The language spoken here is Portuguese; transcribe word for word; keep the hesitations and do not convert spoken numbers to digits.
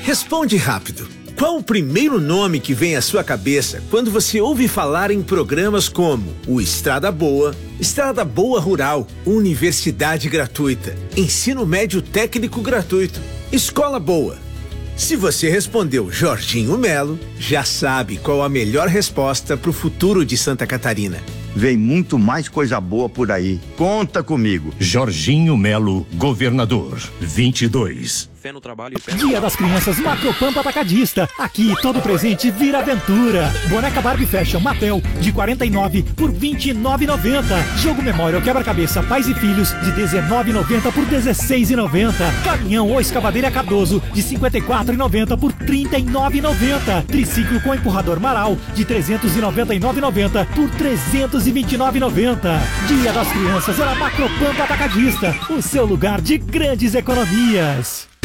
Responde rápido. Qual o primeiro nome que vem à sua cabeça quando você ouve falar em programas como o Estrada Boa, Estrada Boa Rural, Universidade Gratuita, Ensino Médio Técnico Gratuito, Escola Boa? Se você respondeu Jorginho Melo, já sabe qual a melhor resposta para o futuro de Santa Catarina. Vem muito mais coisa boa por aí. Conta comigo. Jorginho Melo, governador, vinte e dois. Fé no trabalho e fé no Dia trabalho. das Crianças Macropampa Atacadista. Aqui todo presente vira aventura. Boneca Barbie Fashion Mattel de quarenta e nove por vinte e nove e noventa. Jogo Memória quebra-cabeça Pais e Filhos de dezenove e noventa por dezesseis e noventa. Caminhão ou escavadeira Cardoso de cinquenta e quatro e noventa por trinta e nove e noventa. Triciclo com empurrador Maral de trezentos e noventa e nove e noventa por trezentos e vinte e nove e noventa. Dia das Crianças é na Macropampa Atacadista, o seu lugar de grandes economias.